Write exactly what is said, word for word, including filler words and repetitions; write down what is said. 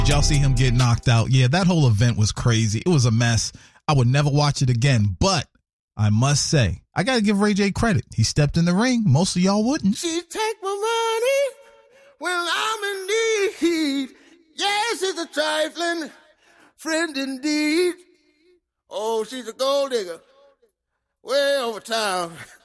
Did y'all see him get knocked out? Yeah, that whole event was crazy. It was a mess. I would never watch it again, but I must say, I got to give Ray J credit. He stepped in the ring. Most of y'all wouldn't. She take my money when I'm in need. Yes, it's a trifling friend indeed. Oh, she's a gold digger way over town.